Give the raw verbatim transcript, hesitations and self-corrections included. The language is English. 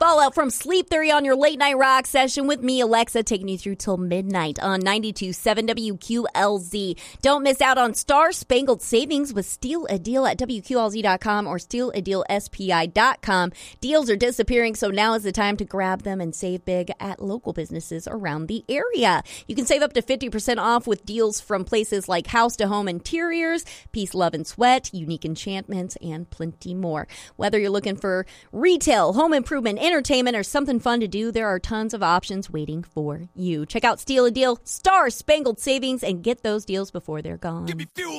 Fallout from Sleep Theory on your late night rock session with me, Alexa, taking you through till midnight on ninety-two point seven W Q L Z. Don't miss out on Star Spangled Savings with Steal a Deal at W Q L Z dot com or Steal a Deal S P I dot com. Deals are disappearing, so now is the time to grab them and save big at local businesses around the area. You can save up to fifty percent off with deals from places like House to Home Interiors, Peace, Love, and Sweat, Unique Enchantments, and plenty more. Whether you're looking for retail, home improvement, entertainment, or something fun to do, there are tons of options waiting for you. Check out Steal a Deal, Star Spangled Savings, and get those deals before they're gone. Give me fuel.